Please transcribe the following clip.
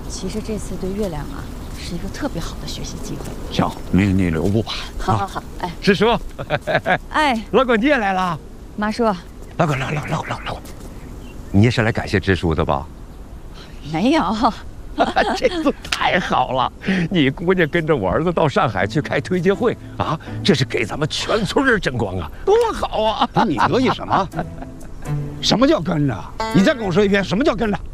其实这次对月亮啊，是一个特别好的学习机会。 行，命你留步吧。 好好好，哎， 师叔， 哎， 老公你也来了。 妈说， 老公，你也是来感谢支书的吧？ 没有。 这次太好了，你姑娘跟着我儿子到上海去开推介会啊，这是给咱们全村人争光啊，多好啊！ 你得意什么？什么叫跟着？你再跟我说一遍，什么叫跟着？